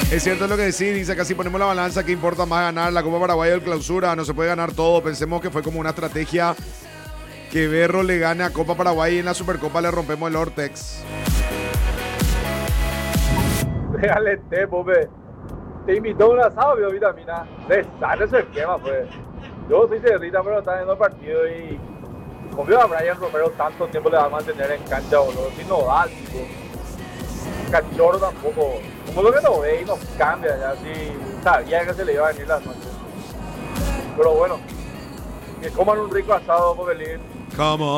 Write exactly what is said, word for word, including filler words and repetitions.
Es cierto lo que decís, dice acá si ponemos la balanza, ¿qué importa más ganar la Copa Paraguay o el Clausura? No se puede ganar todo. Pensemos que fue como una estrategia que Berro le gane a Copa Paraguay y en la Supercopa le rompemos el Ortex. Déjale té, pobre. Te invitó a un asado, vio vitamina. Le sale ese esquema, pues. Yo soy cerrita, pero está viendo el partido y como veo a Brian Romero tanto tiempo le va a mantener en cancha, boludo. Si no da, tipo. Cachorro tampoco. Como lo que no ve y nos cambia ya, si sabía que se le iba a venir las noches. Pero bueno, que coman un rico asado, Pobelín. ¿Cómo?